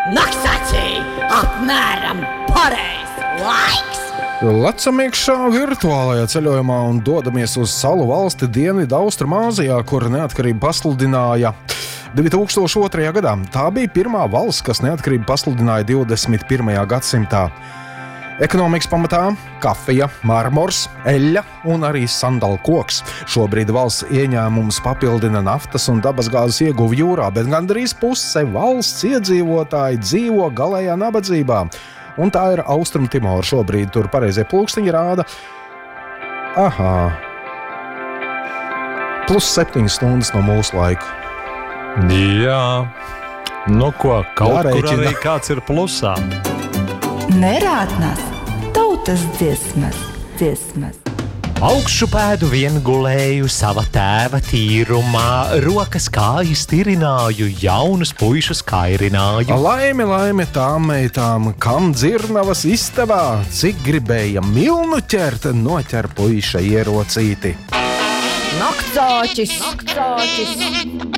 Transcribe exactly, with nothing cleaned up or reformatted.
Naksacī apmēram pareiz laiks. Lecam iekšā virtuālajā ceļojumā un dodamies uz salu valsti Dienvidu Austrumāzijā, kur neatkarību pasludināja divi tūkstoši otrajā gadā. Tā bija pirmā valsts, kas neatkarību pasludināja divdesmit pirmajā gadsimtā. Ekonomikas pamatā kafija, marmors, eļļa un arī sandalkoks. Šobrīd valsts ieņēmums papildina naftas un dabasgāzes ieguvi jūrā, bet gandrīz puse valsts iedzīvotāji dzīvo galējā nabadzībā. Un tā ir Austrumtimora. Šobrīd tur pareizie pulksteņi rāda. Aha. Plus septiņas stundas no mūsu laika. Jā. Nu ko, kaut Jārēķina. kur arī kāds ir plusā. Nerātnās tautas dziesmas, dziesmas. Augšu pēdu vien gulēju sava tēva tīrumā, rokas kājas tirināju, jaunus puišus kairināju. Laime, laime tām meitām, kam dzirnavas istabā, cik gribēja milnu ķert, noķer puiša ierocīti. Naktsāķis, naktsāķis.